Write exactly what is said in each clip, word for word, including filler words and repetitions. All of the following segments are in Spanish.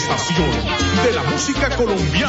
estación de la música colombiana.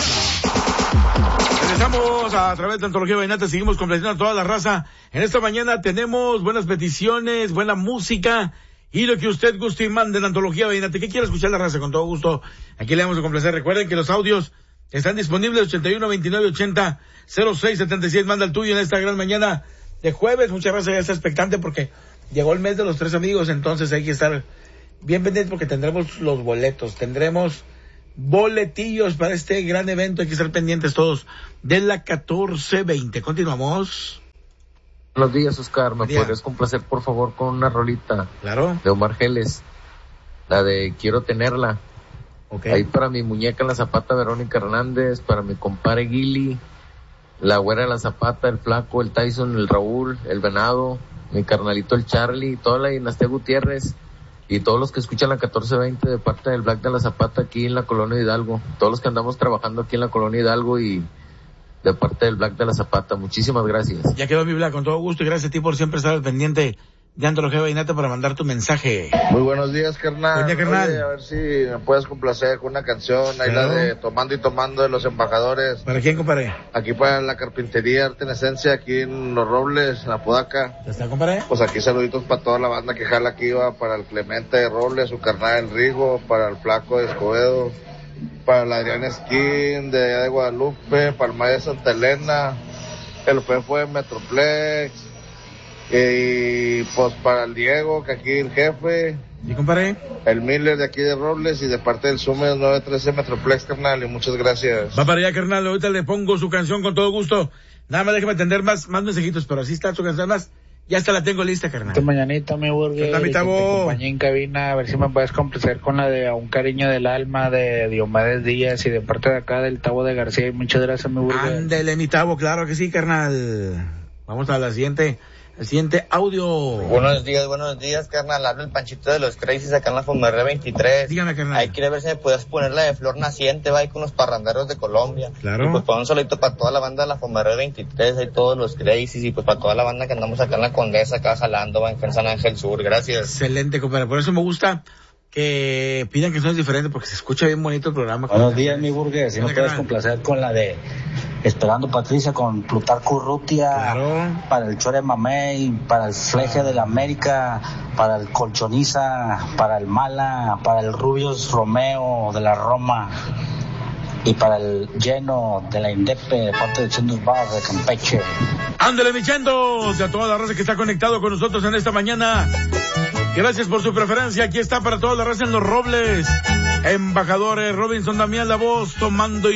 Regresamos a través de Antología Vallenata, seguimos complaciendo a toda la raza. En esta mañana tenemos buenas peticiones, buena música y lo que usted guste y mande en Antología Vallenata. ¿Qué quiere escuchar la raza? Con todo gusto, aquí le vamos a complacer. Recuerden que los audios están disponibles, ochenta y uno, veintinueve, ochenta, cero seis, setenta y seis. Manda el tuyo en esta gran mañana de jueves. Mucha raza ya está expectante porque llegó el mes de los tres amigos, entonces hay que estar bien pendientes porque tendremos los boletos, tendremos boletillos para este gran evento. Hay que estar pendientes todos de la catorce veinte. Continuamos. Buenos días, Oscar. ¿Me podrías complacer, por favor, con una rolita? Claro. De Omar Geles. La de Quiero Tenerla. Okay. Ahí para mi muñeca La Zapata, Verónica Hernández, para mi compadre Guili, la güera de La Zapata, el Flaco, el Tyson, el Raúl, el Venado, mi carnalito el Charlie, toda la dinastía Gutiérrez y todos los que escuchan la catorce veinte de parte del Black de La Zapata aquí en la Colonia Hidalgo, todos los que andamos trabajando aquí en la Colonia Hidalgo y de parte del Black de La Zapata. Muchísimas gracias. Ya quedó mi Black, con todo gusto, y gracias a ti por siempre estar al pendiente de Antología Vallenata para mandar tu mensaje. Muy buenos días, carnal. Buen día, carnal. Oye, a ver si me puedes complacer con una canción, ahí claro. La de Tomando y Tomando de Los Embajadores. ¿Para quién, compadre? Aquí para la carpintería Arte en Esencia, aquí en Los Robles, en Apodaca. ¿Ya está, compadre? Pues aquí saluditos para toda la banda que jala aquí, va, para el Clemente de Robles, su carnal el Rigo, para el Flaco de Escobedo, para el Adrián Esquín de allá de Guadalupe, para el Maya de Santa Elena, el Fefo de Metroplex. Y pues para el Diego, que aquí el jefe. ¿Y compadre? El Miller de aquí de Robles y de parte del Sume nueve trece Metroplex, carnal, y muchas gracias. Va para allá, carnal, ahorita le pongo su canción con todo gusto. Nada más déjeme atender más, más mensajitos, pero así está su canción más. Ya hasta la tengo lista, carnal. Esta mañanita, mi burger, mi te acompañé en cabina, a ver si me puedes complacer con la de A un cariño del alma de Diomedes Díaz y de parte de acá del Tavo de García. Muchas gracias, mi burger. Ándele, mi Tavo, claro que sí, carnal. Vamos a la siguiente. El siguiente audio. Buenos días, buenos días, carnal. Habla el Panchito de los Crazy acá en la Fonderre veintitrés. Dígame, carnal. Ahí quiere ver si me puedes poner la de Flor Naciente, va ahí con los parranderos de Colombia. Claro. Y pues para un solito para toda la banda de la Fonderre veintitrés, hay todos los Crazy y pues para toda la banda que andamos acá en la Condesa, acá jalando, va en San Ángel Sur. Gracias. Excelente, compadre. Por eso me gusta que pidan canciones diferentes porque se escucha bien bonito el programa. Buenos días, mi burger. Si me puedes complacer con la de Esperando Patricia con Plutarco Urrutia, claro. Para el Chore Mamey, para el Fleje de la América, para el Colchoniza, para el Mala, para el Rubios Romeo de la Roma y para el Lleno de la Indepe de parte de Chendos Bar de Campeche. Ándale, mi Chendos, y a toda la raza que está conectado con nosotros en esta mañana. Gracias por su preferencia. Aquí está para toda la raza en Los Robles. Embajadores Robinson Damián, la voz, tomando y